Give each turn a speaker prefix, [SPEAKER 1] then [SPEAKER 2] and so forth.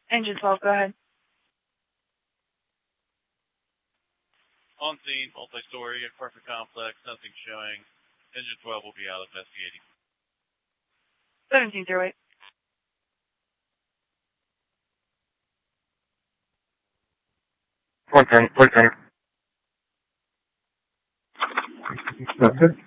[SPEAKER 1] Engine 12, go ahead.
[SPEAKER 2] On scene, multi-story, apartment complex, nothing showing. Engine 12 will be out investigating.
[SPEAKER 1] 1708.
[SPEAKER 3] Flight center. That's it.